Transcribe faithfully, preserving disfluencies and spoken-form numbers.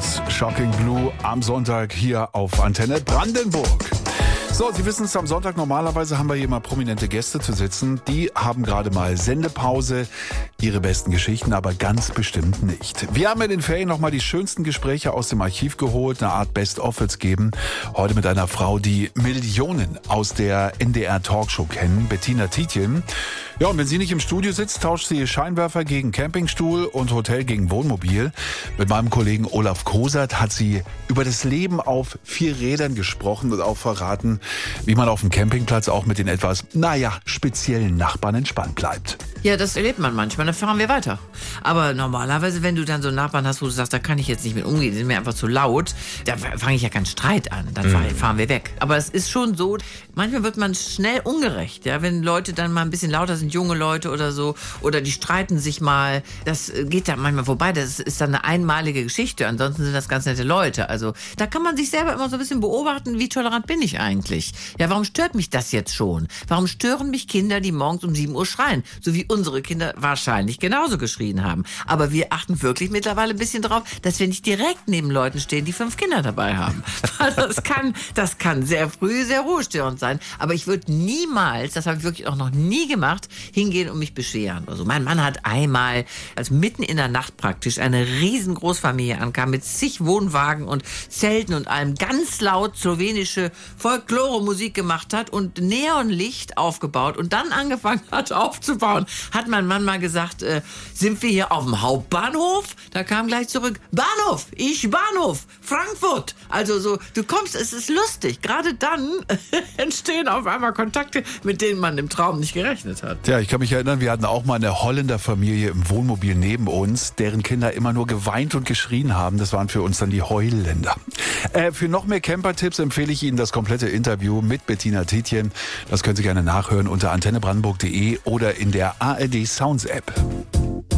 Shocking Blue am Sonntag hier auf Antenne Brandenburg. So, Sie wissen es, am Sonntag normalerweise haben wir hier mal prominente Gäste zu sitzen. Die haben gerade mal Sendepause, ihre besten Geschichten aber ganz bestimmt nicht. Wir haben in den Ferien nochmal die schönsten Gespräche aus dem Archiv geholt, eine Art Best-of wird's geben. Heute mit einer Frau, die Millionen aus der N D R-Talkshow kennen, Bettina Tietjen. Ja, und wenn sie nicht im Studio sitzt, tauscht sie Scheinwerfer gegen Campingstuhl und Hotel gegen Wohnmobil. Mit meinem Kollegen Olaf Kosert hat sie über das Leben auf vier Rädern gesprochen und auch verraten, wie man auf dem Campingplatz auch mit den etwas, naja, speziellen Nachbarn entspannt bleibt. Ja, das erlebt man manchmal, dann fahren wir weiter. Aber normalerweise, wenn du dann so einen Nachbarn hast, wo du sagst, da kann ich jetzt nicht mit umgehen, die sind mir einfach zu laut, da fange ich ja keinen Streit an, dann mhm. fahren wir weg. Aber es ist schon so, manchmal wird man schnell ungerecht, ja, wenn Leute dann mal ein bisschen lauter sind, junge Leute oder so, oder die streiten sich mal, das geht dann manchmal vorbei, das ist dann eine einmalige Geschichte, ansonsten sind das ganz nette Leute. Also da kann man sich selber immer so ein bisschen beobachten, wie tolerant bin ich eigentlich? Ja, warum stört mich das jetzt schon? Warum stören mich Kinder, die morgens um sieben Uhr schreien? So wie unsere Kinder wahrscheinlich genauso geschrien haben. Aber wir achten wirklich mittlerweile ein bisschen drauf, dass wir nicht direkt neben Leuten stehen, die fünf Kinder dabei haben. Das kann, das kann sehr früh sehr ruhestörend sein. Aber ich würde niemals, das habe ich wirklich auch noch nie gemacht, hingehen und mich beschweren. Also mein Mann hat einmal, als mitten in der Nacht praktisch, eine riesen Großfamilie ankam mit zig Wohnwagen und Zelten und allem, ganz laut slowenische Folklore-Musik gemacht hat und Neonlicht aufgebaut und dann angefangen hat aufzubauen, hat mein Mann mal gesagt, äh, sind wir hier auf dem Hauptbahnhof? Da kam gleich zurück, Bahnhof, ich Bahnhof, Frankfurt. Also so, du kommst, es ist lustig. Gerade dann entstehen auf einmal Kontakte, mit denen man im Traum nicht gerechnet hat. Ja, ich kann mich erinnern, wir hatten auch mal eine Holländerfamilie im Wohnmobil neben uns, deren Kinder immer nur geweint und geschrien haben. Das waren für uns dann die Heulländer. Äh, für noch mehr Camper-Tipps empfehle ich Ihnen das komplette Interview mit Bettina Tietjen. Das können Sie gerne nachhören unter antenne brandenburg punkt de oder in der A R D Sounds App.